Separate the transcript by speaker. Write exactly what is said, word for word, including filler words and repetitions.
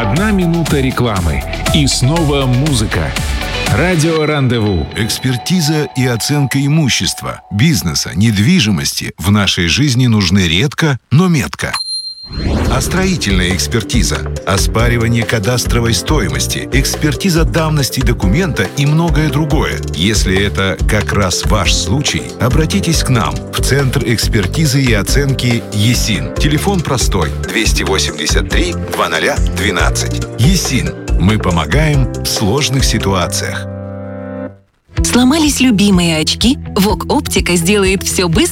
Speaker 1: Одна минута рекламы. И снова музыка. Радио «Рандеву».
Speaker 2: Экспертиза и оценка имущества, бизнеса, недвижимости в нашей жизни нужны редко, но метко. А строительная экспертиза, оспаривание кадастровой стоимости, экспертиза давности документа и многое другое. Если это как раз ваш случай, обратитесь к нам в Центр экспертизы и оценки ЕСИН. Телефон простой двести восемьдесят три двадцать двенадцать. ЕСИН. Мы помогаем в сложных ситуациях.
Speaker 3: Сломались любимые очки? Вок Оптика сделает все быстро